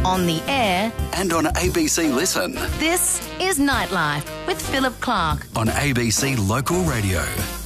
on the air, and on ABC Listen. this is Nightlife with Philip Clark. On ABC Local Radio.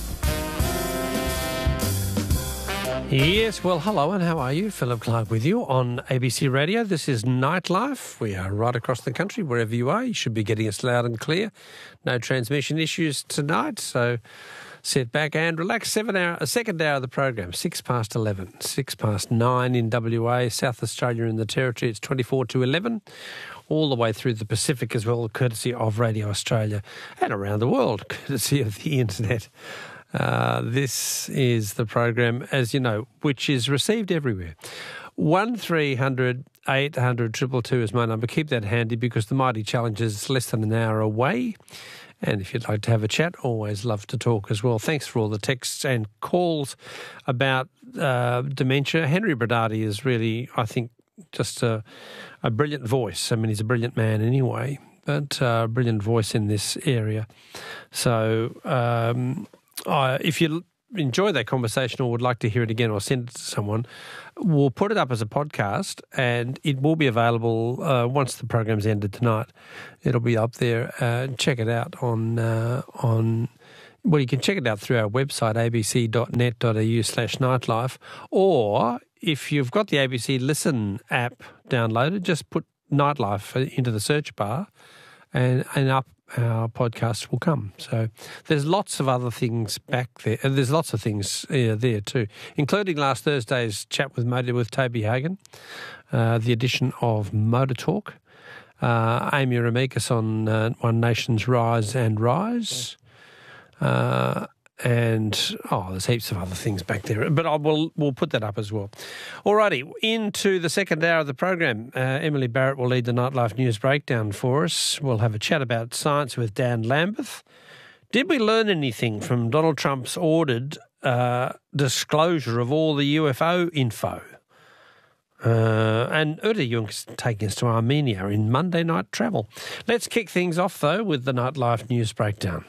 Yes, well, hello and how are you? Philip Clark with you on ABC Radio. This is Nightlife. We are right across the country, wherever you are. You should be getting us loud and clear. No transmission issues tonight, so sit back and relax. Second hour of the program, 11:06, 9 in WA, South Australia and the Territory. It's 24 to 11, all the way through the Pacific as well, courtesy of Radio Australia, and around the world, courtesy of the internet. This is the program, as you know, which is received everywhere. 1300 800 222 is my number. Keep that handy because the Mighty Challenge is less than an hour away. And if you'd like to have a chat, always love to talk as well. Thanks for all the texts and calls about dementia. Henry Brodati is really, I think, just a brilliant voice. I mean, he's a brilliant man anyway, but a brilliant voice in this area. So if you enjoy that conversation or would like to hear it again or send it to someone, we'll put it up as a podcast and it will be available once the program's ended tonight. It'll be up there. Check it out well, you can check it out through our website, abc.net.au/nightlife, or if you've got the ABC Listen app downloaded, just put Nightlife into the search bar and up our podcast will come. So there's lots of other things back there. And there's lots of things there too, including last Thursday's chat with Toby Hagen, the edition of Motor Talk, Amy Ramikas on One Nation's Rise and Rise, and there's heaps of other things back there. But we'll put that up as well. Alrighty, into the second hour of the program. Emily Barrett will lead the Nightlife News Breakdown for us. We'll have a chat about science with Dan Lambeth. Did we learn anything from Donald Trump's ordered disclosure of all the UFO info? And Uda Jung's taking us to Armenia in Monday Night Travel. Let's kick things off, though, with the Nightlife News Breakdown.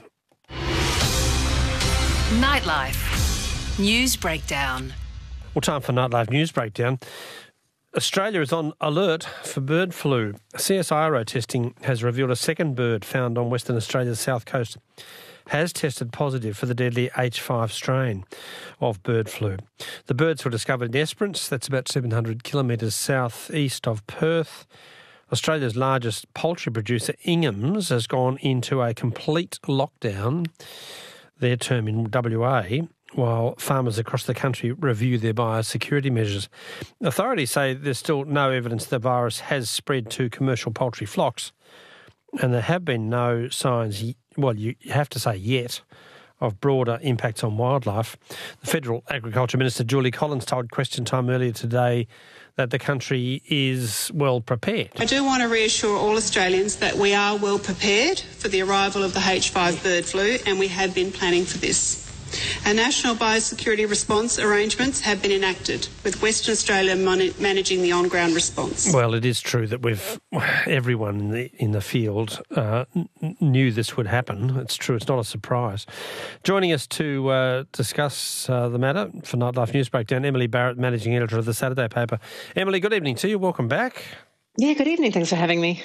Nightlife News Breakdown. Well, time for Nightlife News Breakdown. Australia is on alert for bird flu. CSIRO testing has revealed a second bird found on Western Australia's south coast has tested positive for the deadly H5 strain of bird flu. The birds were discovered in Esperance, that's about 700 kilometres south-east of Perth. Australia's largest poultry producer, Ingham's, has gone into a complete lockdown, their term in WA, while farmers across the country review their biosecurity measures. Authorities say there's still no evidence the virus has spread to commercial poultry flocks, and there have been no signs, well, you have to say yet, of broader impacts on wildlife. The Federal Agriculture Minister, Julie Collins, told Question Time earlier today that the country is well prepared. I do want to reassure all Australians that we are well prepared for the arrival of the H5 bird flu, and we have been planning for this. Our national biosecurity response arrangements have been enacted, with Western Australia managing the on-ground response. Well, it is true that everyone in the field knew this would happen. It's true, it's not a surprise. Joining us to discuss the matter for Nightlife News Breakdown, Emily Barrett, Managing Editor of the Saturday paper. Emily, good evening to you. Welcome back. Yeah, good evening. Thanks for having me.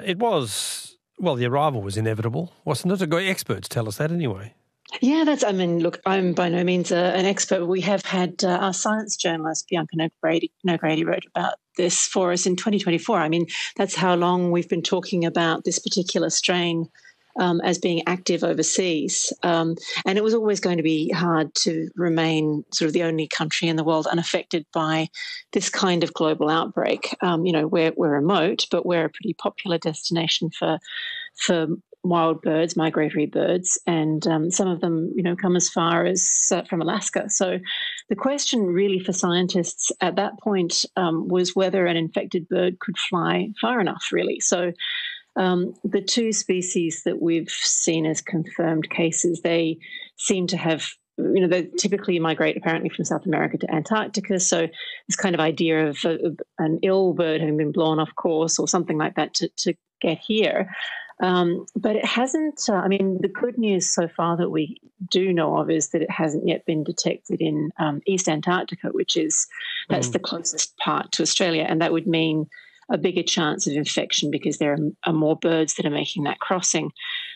The arrival was inevitable, wasn't it? Experts tell us that anyway. Yeah, look, I'm by no means an expert. We have had our science journalist, Bianca Nogrady, wrote about this for us in 2024. I mean, that's how long we've been talking about this particular strain as being active overseas. And it was always going to be hard to remain sort of the only country in the world unaffected by this kind of global outbreak. We're remote, but we're a pretty popular destination for wild birds, migratory birds, and some of them, come as far as from Alaska. So the question really for scientists at that point was whether an infected bird could fly far enough, really. So the two species that we've seen as confirmed cases, they seem to have, they typically migrate apparently from South America to Antarctica. So this kind of idea of an ill bird having been blown off course or something like that to get here. But it hasn't, the good news so far that we do know of is that it hasn't yet been detected in East Antarctica, that's the closest part to Australia. And that would mean a bigger chance of infection because there are more birds that are making that crossing.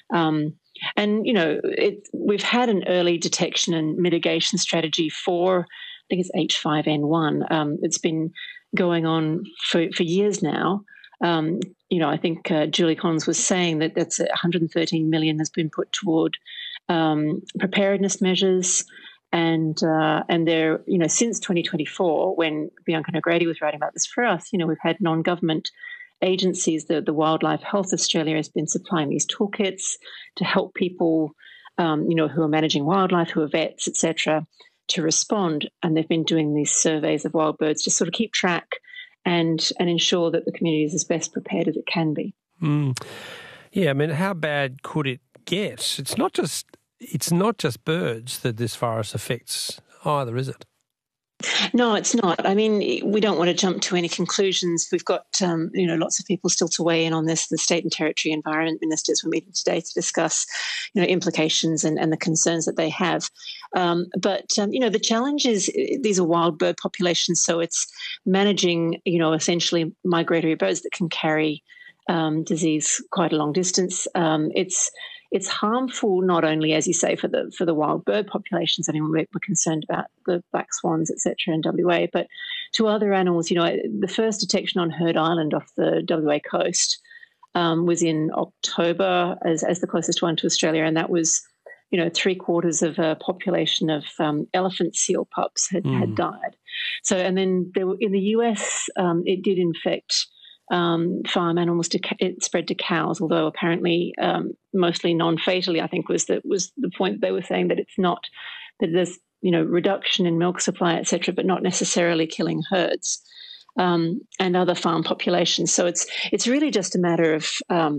And, we've had an early detection and mitigation strategy for, I think it's H5N1. It's been going on for years now. I think Julie Collins was saying that that's 113 million has been put toward preparedness measures. And there, since 2024, when Bianca Nogrady was writing about this for us, we've had non-government agencies. The Wildlife Health Australia has been supplying these toolkits to help people, who are managing wildlife, who are vets, etc., to respond. And they've been doing these surveys of wild birds to sort of keep track and ensure that the community is as best prepared as it can be. Yeah, I mean, how bad could it get? It's not just birds that this virus affects either, is it? No, it's not. I mean, we don't want to jump to any conclusions. We've got, lots of people still to weigh in on this. The state and territory environment ministers were meeting today to discuss, implications and the concerns that they have. But the challenge is these are wild bird populations, so it's managing, essentially migratory birds that can carry disease quite a long distance. It's harmful not only, as you say, for the wild bird populations. I mean, we're concerned about the black swans, etc., in WA, but to other animals. The first detection on Heard Island off the WA coast was in October as the closest one to Australia, and that was, 3/4 of a population of elephant seal pups had died. So, and then in the US, it did infect farm animals. It spread to cows, although apparently mostly non-fatally. I think was the point they were saying, that it's not, that there's reduction in milk supply, etc., but not necessarily killing herds and other farm populations. So it's really just a matter of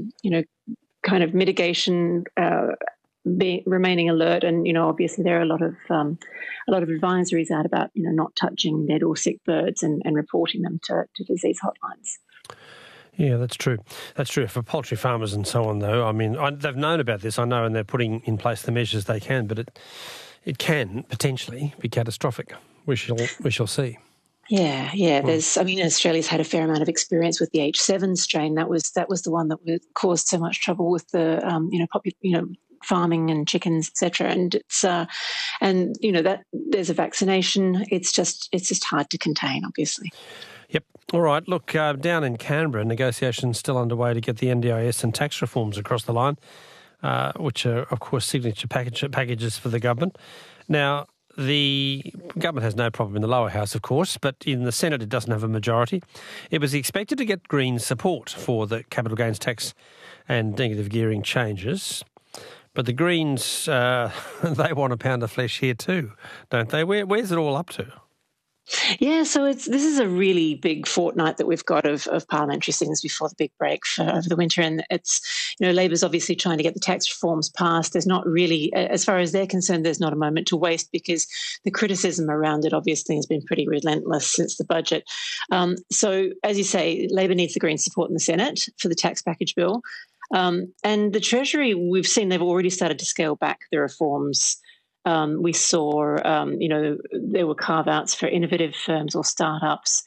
kind of mitigation, remaining alert, and obviously there are a lot of advisories out about not touching dead or sick birds and reporting them to disease hotlines. Yeah, that's true. That's true. For poultry farmers and so on, though, I mean, they've known about this, I know, and they're putting in place the measures they can, but it can potentially be catastrophic. We shall see. Yeah. Australia's had a fair amount of experience with the H7 strain. That was the one that caused so much trouble with the farming and chickens, etc. And it's that there's a vaccination. It's just hard to contain, obviously. Yep. All right. Look, down in Canberra, negotiations still underway to get the NDIS and tax reforms across the line, which are, of course, signature packages for the government. Now, the government has no problem in the lower house, of course, but in the Senate it doesn't have a majority. It was expected to get Green support for the capital gains tax and negative gearing changes. But the Greens, they want a pound of flesh here too, don't they? Where's it all up to? Yeah, so this is a really big fortnight that we've got of parliamentary sittings before the big break over the winter, and it's, Labor's obviously trying to get the tax reforms passed. There's not really, as far as they're concerned, there's not a moment to waste because the criticism around it obviously has been pretty relentless since the budget. So, as you say, Labor needs the Greens support in the Senate for the tax package bill. And the Treasury, we've seen they've already started to scale back the reforms. We saw, there were carve-outs for innovative firms or startups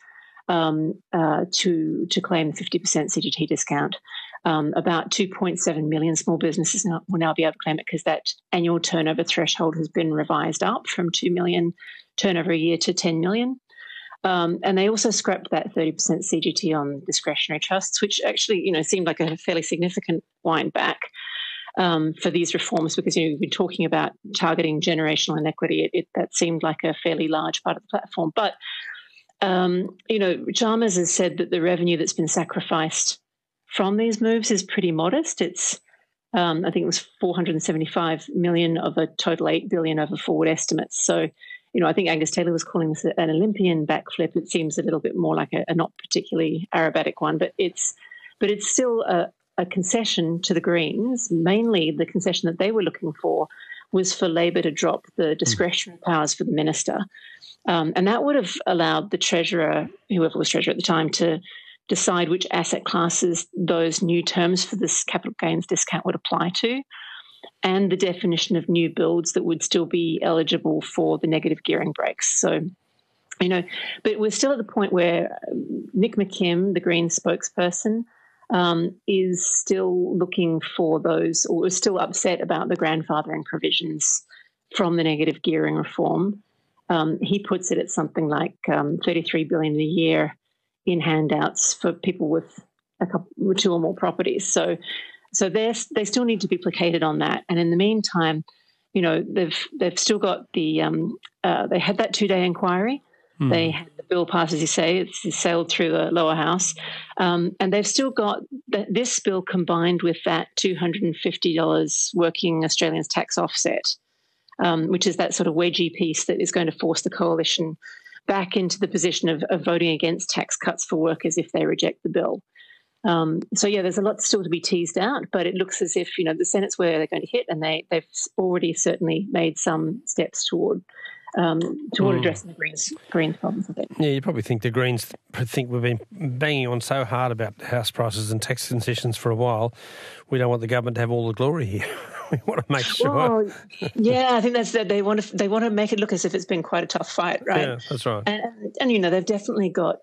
to claim the 50% CGT discount. About 2.7 million small businesses will now be able to claim it because that annual turnover threshold has been revised up from 2 million turnover a year to 10 million. And they also scrapped that 30% CGT on discretionary trusts, which actually, seemed like a fairly significant wind back for these reforms because, we've been talking about targeting generational inequity. That seemed like a fairly large part of the platform. But, Chalmers has said that the revenue that's been sacrificed from these moves is pretty modest. It's, I think it was 475 million of a total 8 billion over forward estimates. So, I think Angus Taylor was calling this an Olympian backflip. It seems a little bit more like a not particularly aerobatic one, but it's still a concession to the Greens. Mainly the concession that they were looking for was for Labor to drop the discretionary powers for the minister. And that would have allowed the Treasurer, whoever was Treasurer at the time, to decide which asset classes those new terms for this capital gains discount would apply to, and the definition of new builds that would still be eligible for the negative gearing breaks. So But we're still at the point where Nick McKim, the Greens spokesperson, is still looking for those, or is still upset about the grandfathering provisions from the negative gearing reform. He puts it at something like $33 billion a year in handouts for people with two or more properties. So they still need to be placated on that. And in the meantime, they've still got the they had that 2-day inquiry. They had the bill passed, as you say, it's sailed through the lower house. And they've still got this bill combined with that $250 working Australians tax offset, which is that sort of wedgie piece that is going to force the coalition back into the position of voting against tax cuts for workers if they reject the bill. There's a lot still to be teased out, but it looks as if, the Senate's where they're going to hit, and they've already certainly made some steps toward addressing the Greens problems with it. Yeah, you probably think the Greens think we've been banging on so hard about house prices and tax concessions for a while. We don't want the government to have all the glory here. We want to make sure. Well, yeah, I think that's that. They want to make it look as if it's been quite a tough fight, right? Yeah, that's right. And they've definitely got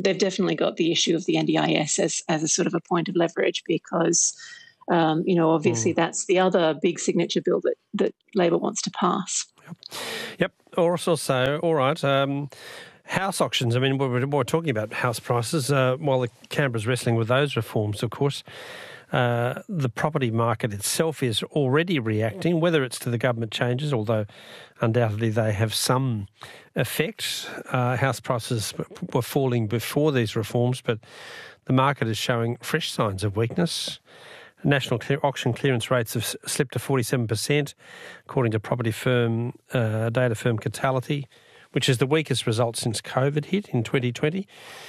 the issue of the NDIS as a sort of a point of leverage because obviously that's the other big signature bill that Labor wants to pass. Yep. Also, all right. House auctions. I mean, we're talking about house prices while Canberra's wrestling with those reforms, of course. The property market itself is already reacting, whether it's to the government changes, although undoubtedly they have some effect. House prices were falling before these reforms, but the market is showing fresh signs of weakness. National auction clearance rates have slipped to 47%, according to property firm, data firm Catality, which is the weakest result since COVID hit in 2020.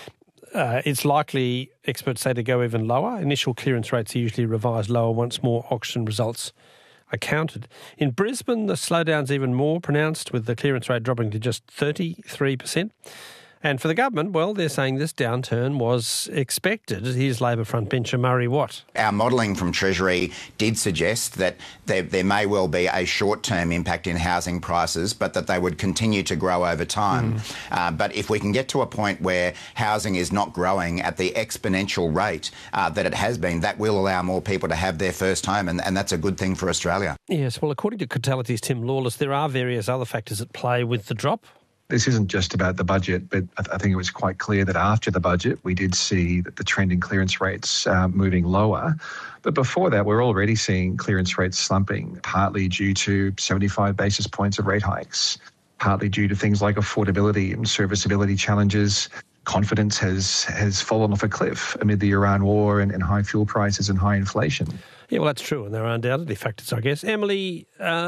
It's likely, experts say, to go even lower. Initial clearance rates are usually revised lower once more auction results are counted. In Brisbane, the slowdown's even more pronounced, with the clearance rate dropping to just 33%. And for the government, well, they're saying this downturn was expected. Here's Labor frontbencher Murray Watt. Our modelling from Treasury did suggest that there may well be a short-term impact in housing prices, but that they would continue to grow over time. But if we can get to a point where housing is not growing at the exponential rate that it has been, that will allow more people to have their first home, and that's a good thing for Australia. Yes, well, according to Catality's Tim Lawless, there are various other factors at play with the drop. This isn't just about the budget, but I think it was quite clear that after the budget, we did see that the trend in clearance rates moving lower. But before that, we're already seeing clearance rates slumping, partly due to 75 basis points of rate hikes, partly due to things like affordability and serviceability challenges. Confidence has fallen off a cliff amid the Iran war and high fuel prices and high inflation. Yeah, well, that's true, and there are undoubtedly factors, I guess. Emily,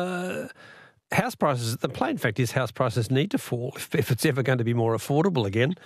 house prices, the plain fact is house prices need to fall if it's ever going to be more affordable again.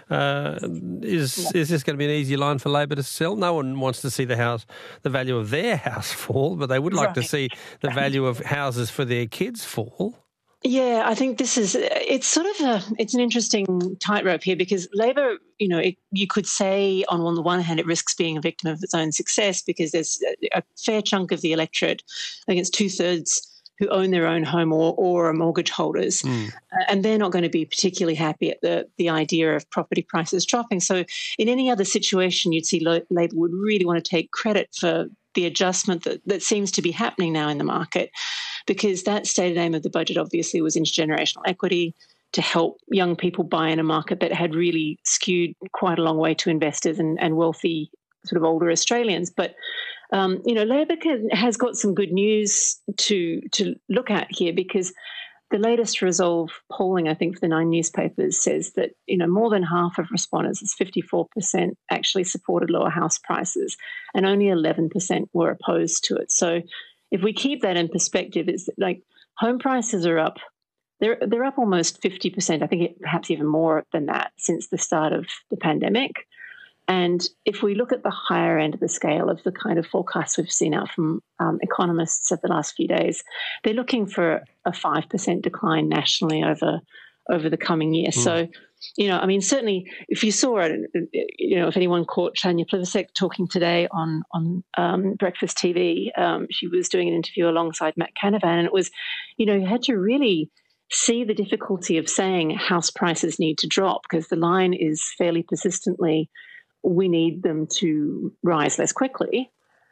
Is this going to be an easy line for Labor to sell? No one wants to see the value of their house fall, but they would like to see the value of houses for their kids fall. Yeah, I think it's an interesting tightrope here because Labor, you could say on the one hand it risks being a victim of its own success because there's a fair chunk of the electorate, I think it's 2/3, who own their own home or are mortgage holders, and they're not going to be particularly happy at the idea of property prices dropping. So in any other situation, you'd see Labor would really want to take credit for the adjustment that seems to be happening now in the market, because that stated aim of the budget obviously was intergenerational equity to help young people buy in a market that had really skewed quite a long way to investors and wealthy sort of older Australians. But Labor has got some good news to look at here because the latest Resolve polling, I think, for the 9 newspapers says that, more than half of respondents, it's 54%, actually supported lower house prices and only 11% were opposed to it. So if we keep that in perspective, it's like home prices are up. They're up almost 50%, I think perhaps even more than that since the start of the pandemic. And if we look at the higher end of the scale of the kind of forecasts we've seen out from economists of the last few days, they're looking for a 5% decline nationally over the coming year. So, certainly if you saw it, if anyone caught Tanya Plibersek talking today on Breakfast TV, she was doing an interview alongside Matt Canavan, and it was, you had to really see the difficulty of saying house prices need to drop, because the line is fairly persistently, we need them to rise less quickly.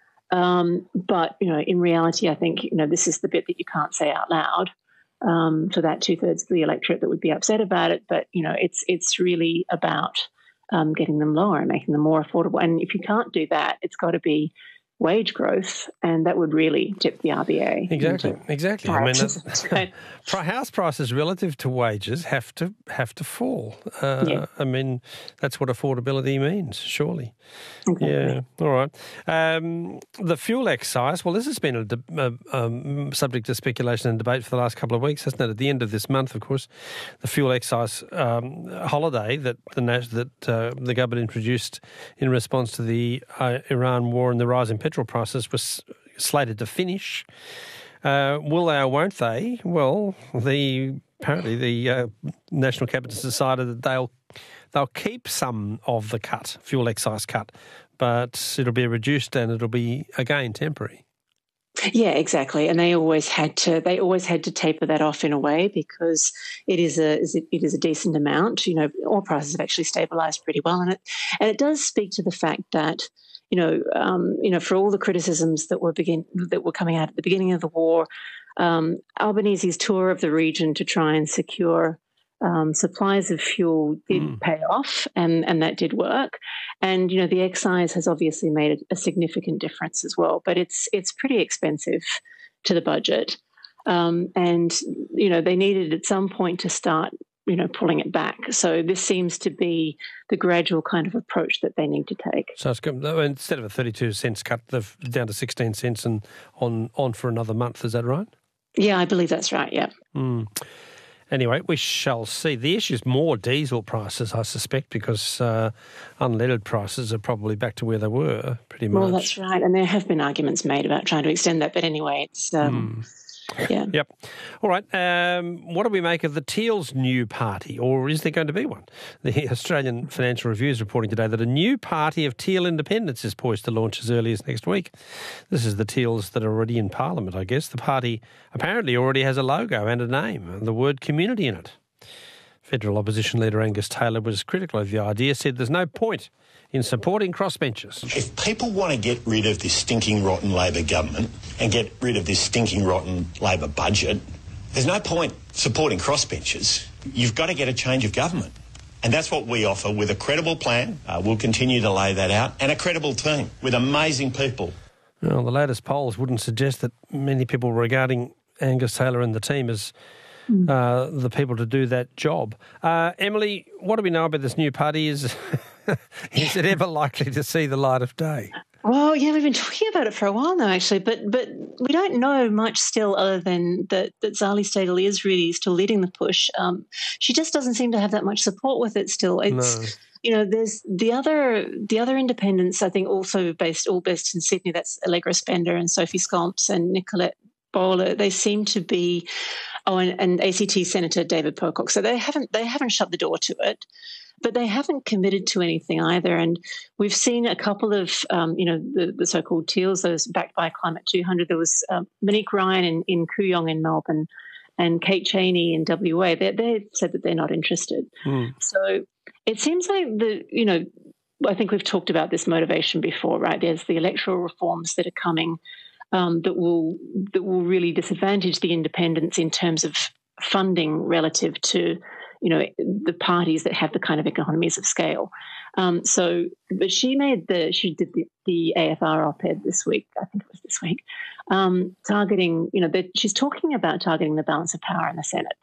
But, in reality, I think, this is the bit that you can't say out loud for that 2/3 of the electorate that would be upset about it. But, it's really about getting them lower and making them more affordable. And if you can't do that, it's got to be wage growth, and that would really tip the RBA. Exactly. I mean, house prices relative to wages have to fall. I mean, that's what affordability means, surely. Exactly. Yeah. All right. The fuel excise. Well, this has been a subject of speculation and debate for the last couple of weeks, hasn't it? At the end of this month, of course, the fuel excise holiday that the government introduced in response to the Iran war and the rise in petrol prices was slated to finish. Will they or won't they? Well, apparently the National Cabinet has decided that they'll keep some of the fuel excise cut, but it'll be reduced and it'll be again temporary. Yeah, exactly. And they always had to taper that off in a way, because it is a decent amount. Oil prices have actually stabilised pretty well, and it does speak to the fact that for all the criticisms that were coming out at the beginning of the war, Albanese's tour of the region to try and secure supplies of fuel did pay off, and that did work. And the excise has obviously made a significant difference as well, but it's pretty expensive to the budget, and they needed at some point to start pulling it back. So this seems to be the gradual kind of approach that they need to take. So it's, instead of a 32 cents cut, they've down to 16 cents and on for another month. Is that right? Yeah, I believe that's right, yeah. Anyway, we shall see. The issue is more diesel prices, I suspect, because unleaded prices are probably back to where they were, pretty much. Well, that's right. And there have been arguments made about trying to extend that. But anyway, it's... Yeah. Yep. All right. What do we make of the Teal's new party, or is there going to be one? The Australian Financial Review is reporting today that a new party of Teal independents is poised to launch as early as next week. This is the Teals that are already in Parliament, I guess. The party apparently already has a logo and a name, and the word community in it. Federal opposition leader Angus Taylor was critical of the idea, said there's no point in supporting crossbenchers. If people want to get rid of this stinking rotten Labor government and get rid of this stinking rotten Labor budget, there's no point supporting crossbenchers. You've got to get a change of government. And that's what we offer with a credible plan. We'll continue to lay that out, and a credible team with amazing people. Well, the latest polls wouldn't suggest that many people were regarding Angus Taylor and the team as the people to do that job. Emily, what do we know about this new party? Is it ever likely to see the light of day? Well, yeah, we've been talking about it for a while now, actually, but we don't know much still, other than that Zali Steggall is really still leading the push. She just doesn't seem to have that much support with it still. It's there's the other independents, I think, also based in Sydney. That's Allegra Spender and Sophie Scomps and Nicolette Bowler. They seem to be, and ACT Senator David Pocock. So they haven't shut the door to it, but they haven't committed to anything either. And we've seen a couple of, the so-called Teals, those backed by Climate 200. There was Monique Ryan in Kooyong in Melbourne and Kate Cheney in WA. They said that they're not interested. So it seems like I think we've talked about this motivation before, right? There's the electoral reforms that are coming that will really disadvantage the independents in terms of funding relative to the parties that have the kind of economies of scale. But she did the AFR op-ed this week, I think it was this week, targeting, she's talking about targeting the balance of power in the Senate.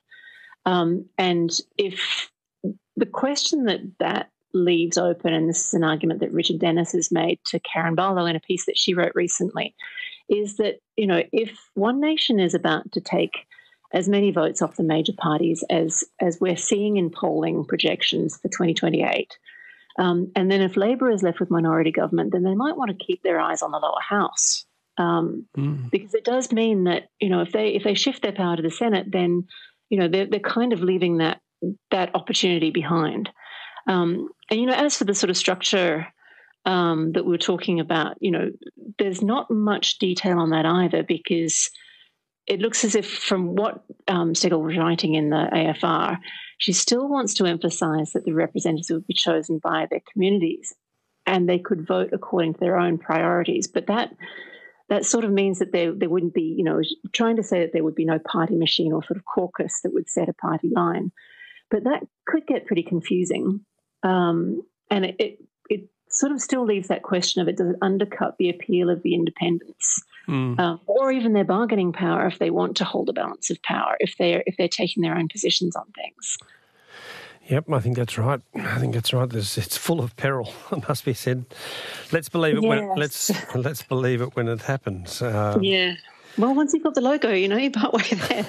And if the question that leaves open, and this is an argument that Richard Dennis has made to Karen Barlow in a piece that she wrote recently, is that, if One Nation is about to take as many votes off the major parties as we're seeing in polling projections for 2028. And then if Labor is left with minority government, then they might want to keep their eyes on the lower house. Because it does mean that, if they shift their power to the Senate, then, they're kind of leaving that opportunity behind. And, as for the sort of structure that we're talking about, there's not much detail on that either, because it looks as if from what Steggall was writing in the AFR, she still wants to emphasise that the representatives would be chosen by their communities and they could vote according to their own priorities. But that sort of means that there wouldn't be, trying to say that there would be no party machine or sort of caucus that would set a party line. But that could get pretty confusing. And it sort of still leaves that question of, does it undercut the appeal of the independents or even their bargaining power if they want to hold a balance of power, if they're taking their own positions on things. Yep, I think that's right. It's full of peril, it must be said. Let's believe it let's believe it when it happens. Yeah. Well, once you've got the logo, you're partway there.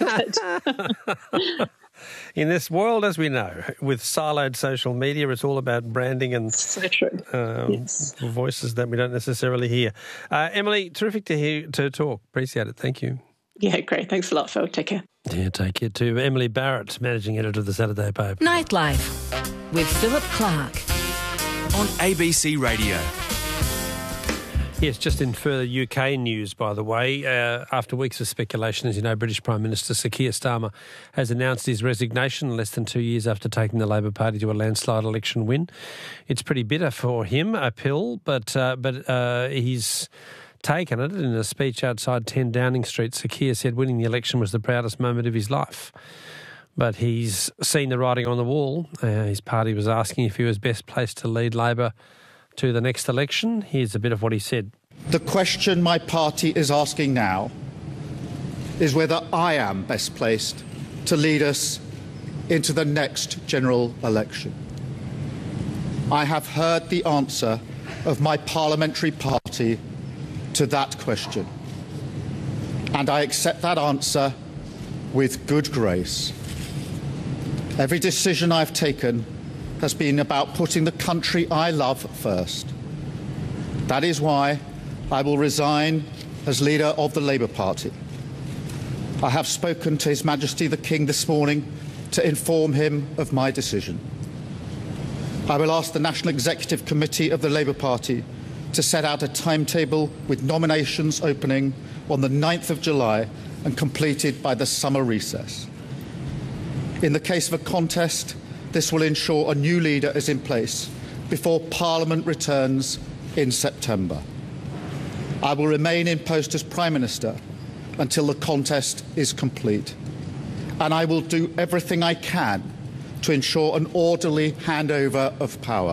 But in this world, as we know, with siloed social media, it's all about branding and so true. Voices that we don't necessarily hear. Emily, terrific to talk. Appreciate it. Thank you. Yeah, great. Thanks a lot, Phil. Take care. Yeah, take care too. Emily Barrett, Managing Editor of the Saturday Paper. Nightlife with Philip Clark on ABC Radio. Yes, just in further UK news, by the way, after weeks of speculation, as you know, British Prime Minister Sir Keir Starmer has announced his resignation less than 2 years after taking the Labor Party to a landslide election win. It's pretty bitter for him, a pill, but he's taken it. In a speech outside 10 Downing Street, Sir Keir said winning the election was the proudest moment of his life. But he's seen the writing on the wall. His party was asking if he was best placed to lead Labor to the next election. Here's a bit of what he said. The question my party is asking now is whether I am best placed to lead us into the next general election. I have heard the answer of my parliamentary party to that question, and I accept that answer with good grace. Every decision I've taken has been about putting the country I love first. That is why I will resign as leader of the Labour Party. I have spoken to His Majesty the King this morning to inform him of my decision. I will ask the National Executive Committee of the Labour Party to set out a timetable with nominations opening on the 9th of July and completed by the summer recess. In the case of a contest, this will ensure a new leader is in place before Parliament returns in September. I will remain in post as Prime Minister until the contest is complete, and I will do everything I can to ensure an orderly handover of power.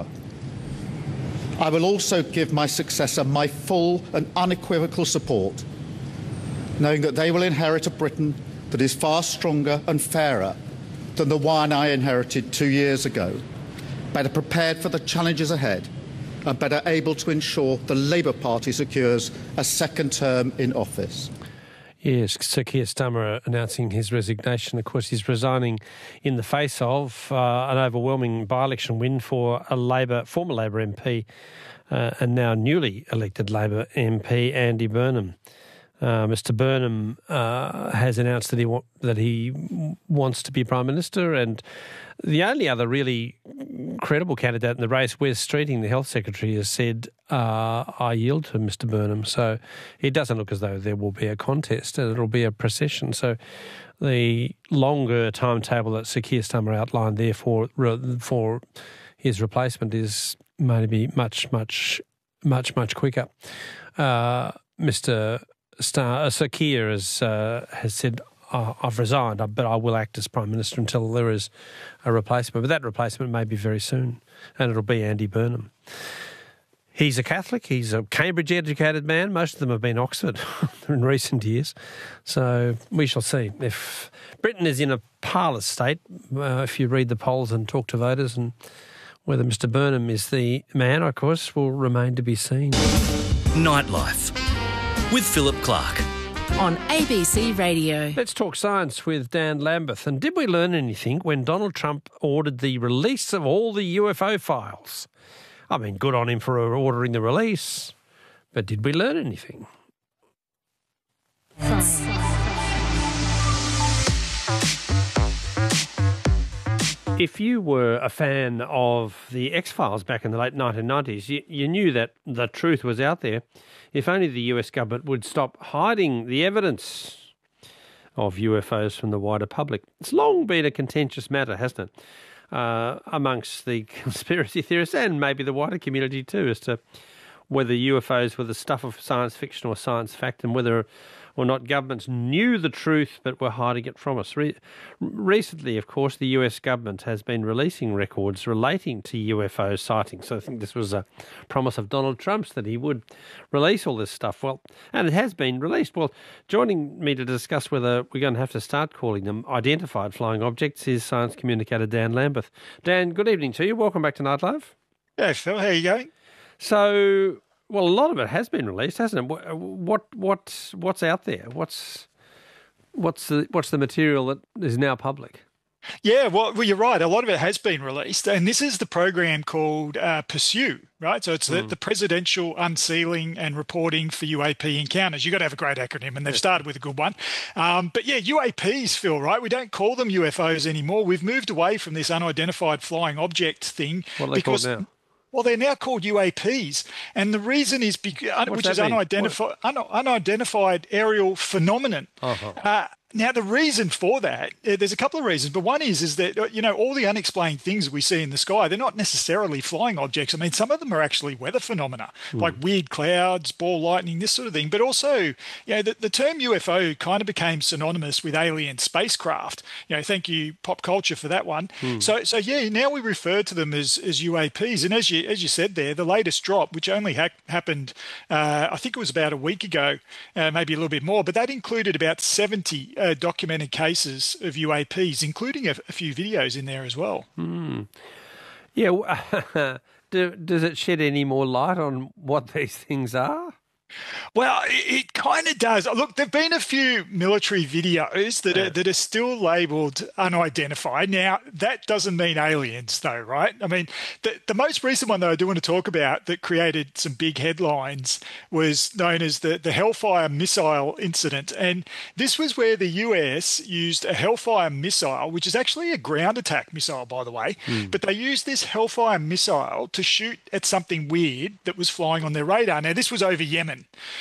I will also give my successor my full and unequivocal support, knowing that they will inherit a Britain that is far stronger and fairer than the one I inherited 2 years ago, better prepared for the challenges ahead and better able to ensure the Labour Party secures a second term in office. Yes, Sir Keir Starmer announcing his resignation. Of course, he's resigning in the face of an overwhelming by-election win for a former Labor MP and now newly elected Labor MP, Andy Burnham. Mr. Burnham has announced that he wants to be Prime Minister, and the only other really credible candidate in the race, Wes Streeting, the Health Secretary, has said, I yield to Mr. Burnham. So it doesn't look as though there will be a contest, and it'll be a procession. So the longer timetable that Sir Keir Starmer outlined there for his replacement is going to be much quicker. Sir Keir has said, I've resigned, but I will act as Prime Minister until there is a replacement. But that replacement may be very soon, and it'll be Andy Burnham. He's a Catholic. He's a Cambridge-educated man. Most of them have been Oxford in recent years. So we shall see. If Britain is in a parlous state, if you read the polls and talk to voters, and whether Mr. Burnham is the man, of course, will remain to be seen. Nightlife with Philip Clark on ABC Radio. Let's talk science with Dan Lambeth. And did we learn anything when Donald Trump ordered the release of all the UFO files? I mean, good on him for ordering the release, but did we learn anything? If you were a fan of the X-Files back in the late 1990s, you knew that the truth was out there. If only the US government would stop hiding the evidence. of UFOs from the wider public. It's long been a contentious matter, hasn't it, amongst the conspiracy theorists and maybe the wider community too, as to whether UFOs were the stuff of science fiction or science fact, and whether or not governments knew the truth but were hiding it from us. Recently, of course, the US government has been releasing records relating to UFO sightings. So I think this was a promise of Donald Trump's that he would release all this stuff. Well, and it has been released. Well, joining me to discuss whether we're going to have to start calling them identified flying objects is science communicator Dan Lambeth. Dan, good evening to you. Welcome back to Night Live. Yeah, Phil, how are you going? So, well, a lot of it has been released, hasn't it? What's out there? What's the material that is now public? Yeah, well, you're right. A lot of it has been released, and this is the program called Pursue, right? So it's the Presidential Unsealing and Reporting for UAP Encounters. You've got to have a great acronym, and they've started with a good one. But yeah, UAPs, Phil, right? We don't call them UFOs anymore. We've moved away from this unidentified flying object thing. What are they called now? Well, they're now called UAPs, and the reason is unidentified aerial phenomenon. Now, the reason for that, there's a couple of reasons, but one is that, all the unexplained things we see in the sky, they're not necessarily flying objects. I mean, some of them are actually weather phenomena, like weird clouds, ball lightning, this sort of thing. But also, the term UFO kind of became synonymous with alien spacecraft. Thank you, pop culture, for that one. So now we refer to them as UAPs. And as you said there, the latest drop, which only happened, I think it was about a week ago, maybe a little bit more, but that included about 70 documented cases of UAPs, including a few videos in there as well. Yeah, does it shed any more light on what these things are? Well, it kind of does. Look, there've been a few military videos that are still labelled unidentified. Now, that doesn't mean aliens, though, right? I mean, the most recent one that I do want to talk about that created some big headlines was known as the Hellfire missile incident. And this was where the US used a Hellfire missile, which is actually a ground attack missile, by the way. But they used this Hellfire missile to shoot at something weird that was flying on their radar. Now, this was over Yemen.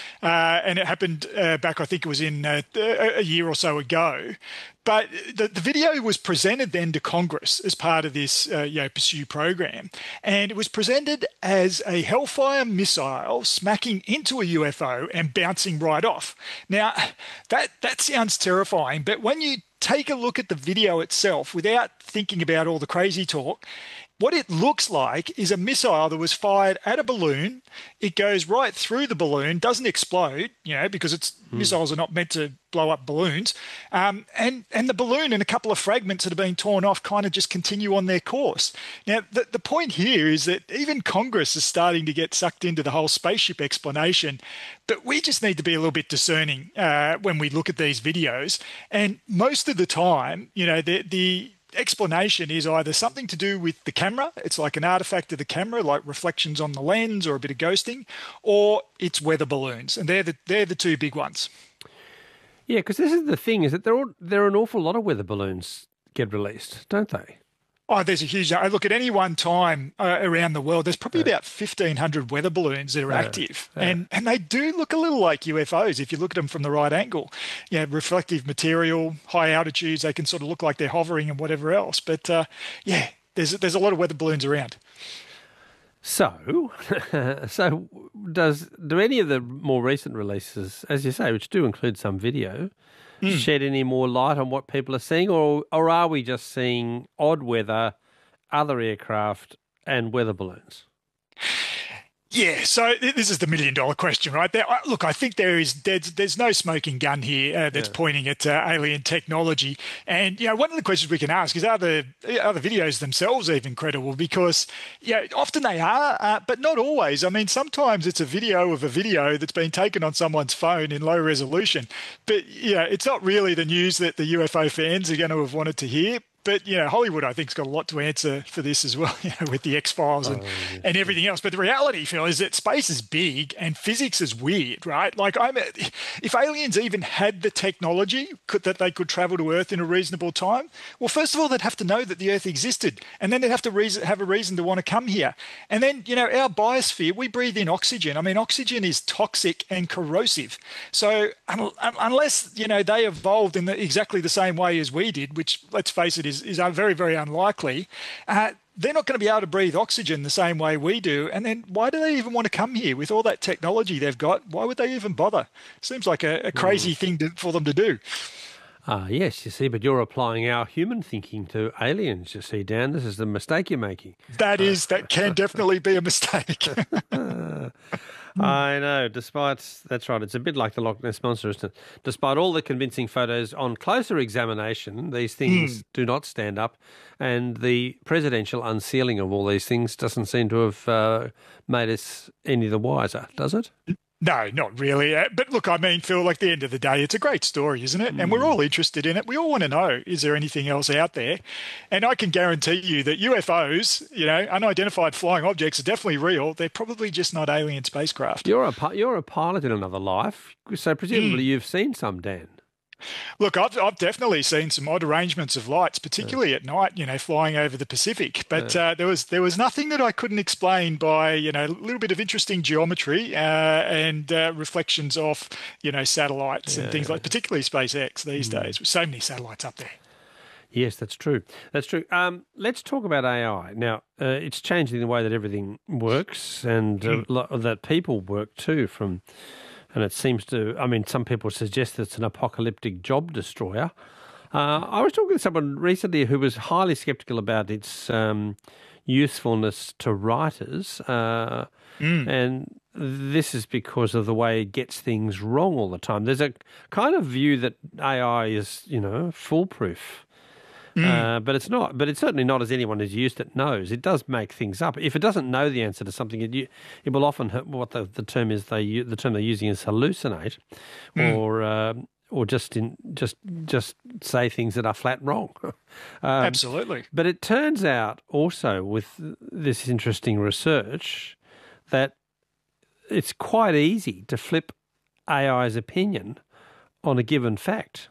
And it happened back, I think it was in a year or so ago. But the video was presented then to Congress as part of this Pursue program. And it was presented as a Hellfire missile smacking into a UFO and bouncing right off. Now, that sounds terrifying, but when you take a look at the video itself without thinking about all the crazy talk, what it looks like is a missile that was fired at a balloon. It goes right through the balloon, doesn't explode, because missiles are not meant to blow up balloons. And the balloon and a couple of fragments that have been torn off kind of just continue on their course. Now, the point here is that even Congress is starting to get sucked into the whole spaceship explanation, but we just need to be a little bit discerning when we look at these videos. And most of the time, the explanation is either something to do with the camera, it's like an artifact of the camera, like reflections on the lens or a bit of ghosting, or it's weather balloons, and they're the two big ones. Yeah, because this is the thing, is that there are an awful lot of weather balloons get released, don't they? Oh, there's a huge... Look, at any one time around the world, there's probably about 1,500 weather balloons that are active. And they do look a little like UFOs if you look at them from the right angle. Reflective material, high altitudes, they can sort of look like they're hovering and whatever else. But, there's a lot of weather balloons around. So do any of the more recent releases, as you say, which do include some video, shed any more light on what people are seeing, or are we just seeing odd weather, other aircraft, and weather balloons? Yeah, so this is the $1 million question, right? Look, I think there's no smoking gun here that's pointing at alien technology. And one of the questions we can ask is, are the videos themselves even credible? Because often they are, but not always. I mean, sometimes it's a video of a video that's been taken on someone's phone in low resolution. But it's not really the news that the UFO fans are going to have wanted to hear. But, Hollywood, I think, has got a lot to answer for this as well, with the X-Files and everything else. But the reality, Phil, is that space is big and physics is weird, right? Like, if aliens even had the technology that they could travel to Earth in a reasonable time, well, first of all, they'd have to know that the Earth existed, and then they'd have to have a reason to want to come here. And then, our biosphere, we breathe in oxygen. I mean, oxygen is toxic and corrosive. So unless, they evolved in exactly the same way as we did, which, let's face it, is very, very unlikely, they're not going to be able to breathe oxygen the same way we do. And then why do they even want to come here with all that technology they've got? Why would they even bother? Seems like a crazy thing for them to do. Yes, you see, but you're applying our human thinking to aliens, you see, Dan. This is the mistake you're making. That can definitely be a mistake. I know, that's right, it's a bit like the Loch Ness Monster, isn't it? Despite all the convincing photos on closer examination, these things do not stand up, and the presidential unsealing of all these things doesn't seem to have made us any the wiser, does it? No, not really. But look, I mean, Phil, like, at the end of the day, it's a great story, isn't it? And we're all interested in it. We all want to know, is there anything else out there? And I can guarantee you that UFOs, unidentified flying objects, are definitely real. They're probably just not alien spacecraft. You're a pilot in another life, so presumably you've seen some, Dan. Look, I've definitely seen some odd arrangements of lights, particularly at night, flying over the Pacific. But there was nothing that I couldn't explain by, a little bit of interesting geometry and reflections off, satellites and things like, particularly SpaceX these days, with so many satellites up there. Yes, that's true. That's true. Let's talk about AI. Now, it's changing the way that everything works and that people work too and it seems to, some people suggest it's an apocalyptic job destroyer. I was talking to someone recently who was highly sceptical about its usefulness to writers, and this is because of the way it gets things wrong all the time. There's a kind of view that AI is, foolproof. But it's not. But it's certainly not, as anyone who's used it knows. It does make things up. If it doesn't know the answer to something, it will often, what the term is, the term they're using is hallucinate, or just say things that are flat wrong. Absolutely. But it turns out also with this interesting research that it's quite easy to flip AI's opinion on a given fact.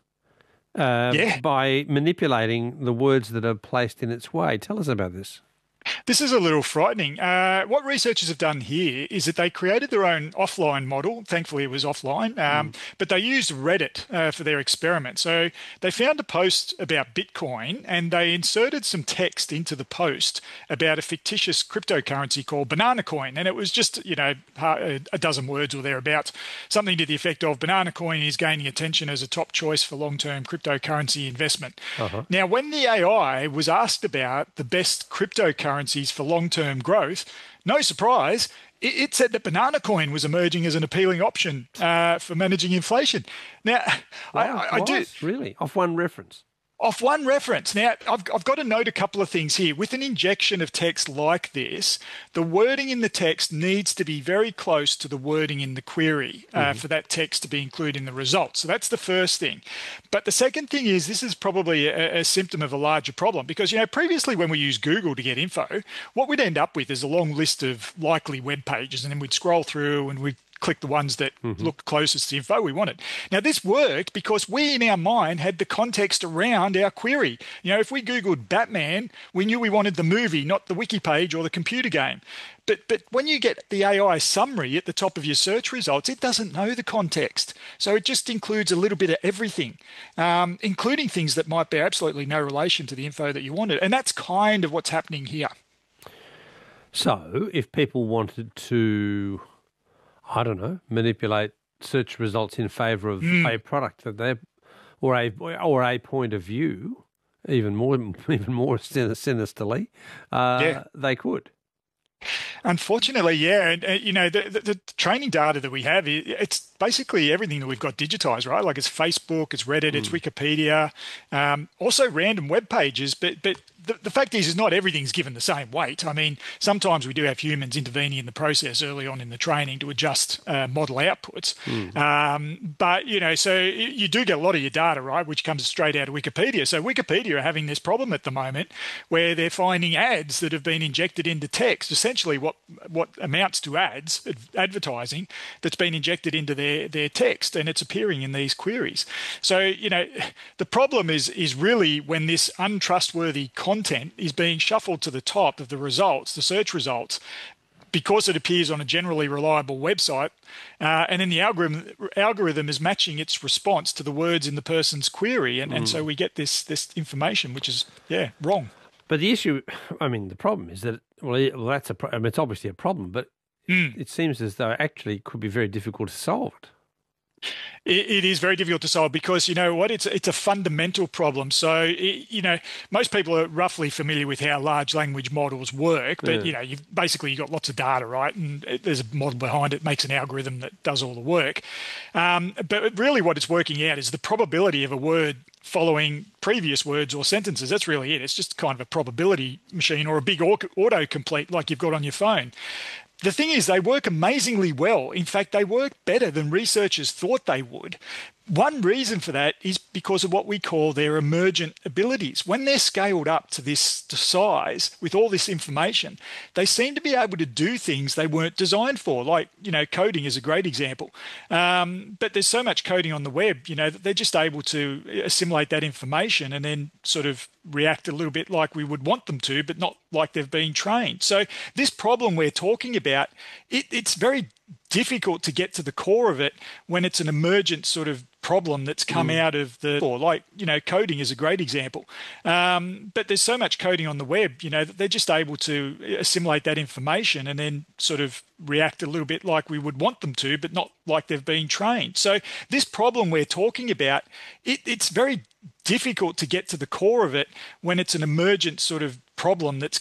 By manipulating the words that are placed in its way. Tell us about this. This is a little frightening. What researchers have done here is that they created their own offline model. Thankfully, it was offline, but they used Reddit for their experiment. So they found a post about Bitcoin and they inserted some text into the post about a fictitious cryptocurrency called Banana Coin. And it was just, a dozen words or thereabouts, something to the effect of Banana Coin is gaining attention as a top choice for long-term cryptocurrency investment. Now, when the AI was asked about the best cryptocurrencies for long-term growth, no surprise, it said that Banana Coin was emerging as an appealing option for managing inflation. Now, I do really off one reference. Off one reference. Now, I've got to note a couple of things here. With an injection of text like this, the wording in the text needs to be very close to the wording in the query for that text to be included in the result. So that's the first thing. But the second thing is this is probably a symptom of a larger problem because, previously when we used Google to get info, what we'd end up with is a long list of likely web pages and then we'd scroll through and we'd click the ones that looked closest to the info we wanted. Now, this worked because we, in our mind, had the context around our query. If we Googled Batman, we knew we wanted the movie, not the wiki page or the computer game. But when you get the AI summary at the top of your search results, it doesn't know the context. So it just includes a little bit of everything, including things that might bear absolutely no relation to the info that you wanted. And that's kind of what's happening here. So if people wanted to, manipulate search results in favour of a product that they or a point of view, even more sinisterly, they could. Unfortunately, yeah. And, the training data that we have, it's basically everything that we've got digitized, right? Like it's Facebook, it's Reddit, it's Wikipedia, also random web pages. But the fact is not everything's given the same weight. I mean, sometimes we do have humans intervening in the process early on in the training to adjust model outputs. But, you know, so you do get a lot of your data, right, which comes straight out of Wikipedia. So Wikipedia are having this problem at the moment where they're finding ads that have been injected into text, essentially what amounts to ads, advertising, that's been injected into their text, and it's appearing in these queries. So, you know, the problem is really when this untrustworthy content is being shuffled to the top of the results, the search results, because it appears on a generally reliable website, and then the algorithm is matching its response to the words in the person's query, and so we get this information which is wrong. But the issue, I mean, the problem is that that's I mean, it's obviously a problem, but it seems as though actually it could be very difficult to solve it. It is very difficult to solve because, you know what, it's a fundamental problem. So, you know, most people are roughly familiar with how large language models work, but, you know, you've got lots of data, right? And there's a model behind it, makes an algorithm that does all the work. But really what it's working out is the probability of a word following previous words or sentences. That's really it. It's just kind of a probability machine or a big autocomplete like you've got on your phone. The thing is, they work amazingly well. In fact, they work better than researchers thought they would. One reason for that is because of what we call their emergent abilities. When they're scaled up to this size with all this information, they seem to be able to do things they weren't designed for. Like, you know, coding is a great example. But there's so much coding on the web, you know, that they're just able to assimilate that information and then sort of react a little bit like we would want them to, but not like they've been trained. So this problem we're talking about, it's very difficult to get to the core of it when it's an emergent sort of problem that's come out of like, you know, coding is a great example. But there's so much coding on the web, you know, that they're just able to assimilate that information and then sort of react a little bit like we would want them to, but not like they've been trained. So this problem we're talking about, it's very difficult to get to the core of it when it's an emergent sort of problem that's